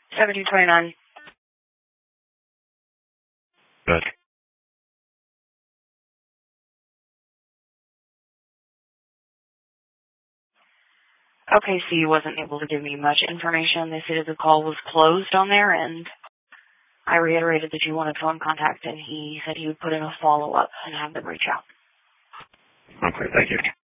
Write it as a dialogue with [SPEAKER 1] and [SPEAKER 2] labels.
[SPEAKER 1] 1729.
[SPEAKER 2] Good.
[SPEAKER 1] Okay, so you wasn't able to give me much information. They said the call was closed on their end. I reiterated that you wanted phone contact, and he said he would put in a follow-up and have them reach out.
[SPEAKER 2] Okay, thank you.